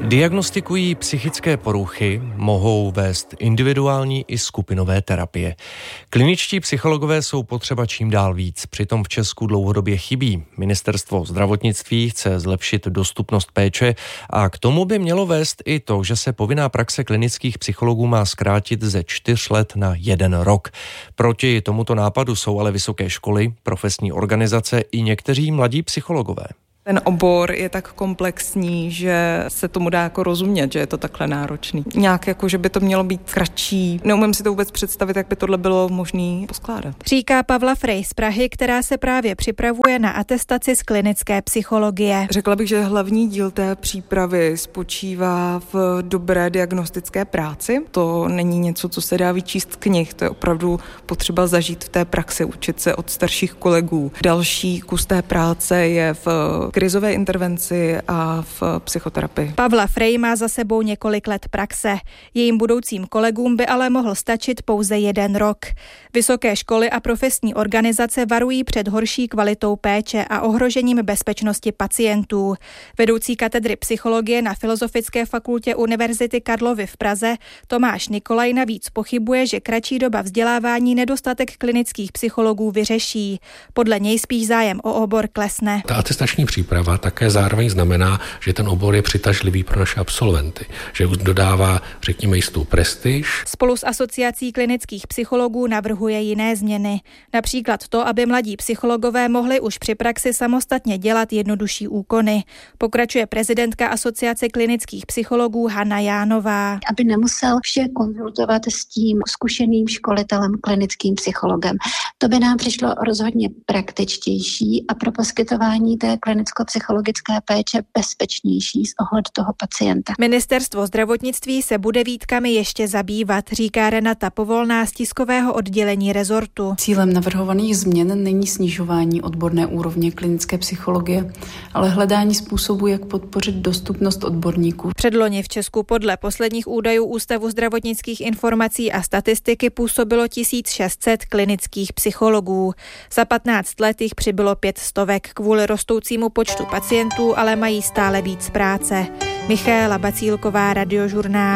Diagnostikují psychické poruchy, mohou vést individuální i skupinové terapie. Kliničtí psychologové jsou potřeba čím dál víc, přitom v Česku dlouhodobě chybí. Ministerstvo zdravotnictví chce zlepšit dostupnost péče a k tomu by mělo vést i to, že se povinná praxe klinických psychologů má zkrátit ze 4 let na 1 rok. Proti tomuto nápadu jsou ale vysoké školy, profesní organizace i někteří mladí psychologové. Ten obor je tak komplexní, že se tomu dá jako rozumět, že je to takhle náročný. Nějak jako, že by to mělo být kratší. Neumím si to vůbec představit, jak by tohle bylo možné poskládat. Říká Pavla Frey z Prahy, která se právě připravuje na atestaci z klinické psychologie. Řekla bych, že hlavní díl té přípravy spočívá v dobré diagnostické práci. To není něco, co se dá vyčíst z knih, to je opravdu potřeba zažít v té praxi, učit se od starších kolegů. Další kus té práce je v krizové intervenci a v psychoterapii. Pavla Frey má za sebou několik let praxe. Jejím budoucím kolegům by ale mohl stačit pouze 1 rok. Vysoké školy a profesní organizace varují před horší kvalitou péče a ohrožením bezpečnosti pacientů. Vedoucí katedry psychologie na Filozofické fakultě Univerzity Karlovy v Praze Tomáš Nikolaj navíc pochybuje, že kratší doba vzdělávání nedostatek klinických psychologů vyřeší. Podle něj spíš zájem o obor klesne. Ta atestační příprava také zároveň znamená, že ten obor je přitažlivý pro naše absolventy, že dodává, řekněme, jistou prestiž. Spolu s Asociací klinických psychologů navrhuje jiné změny. Například to, aby mladí psychologové mohli už při praxi samostatně dělat jednodušší úkony. Pokračuje prezidentka Asociace klinických psychologů Hana Jánová. Aby nemusel vše konzultovat s tím zkušeným školitelem, klinickým psychologem. To by nám přišlo rozhodně praktičtější a pro poskytování té klinicko-psychologické péče bezpečnější z ohledu toho pacienta. Ministerstvo zdravotnictví se bude výtkami ještě zabývat, říká Renata Povolná z tiskového oddělení rezortu. Cílem navrhovaných změn není snižování odborné úrovně klinické psychologie, ale hledání způsobu, jak podpořit dostupnost odborníků. Předloni v Česku podle posledních údajů Ústavu zdravotnických informací a statistiky působilo 1600 klinických psychologů. Za 15 let jich přibylo 500. Kvůli rostoucímu počtu pacientů ale mají stále víc práce. Michaela Bacílková, Radiožurnál.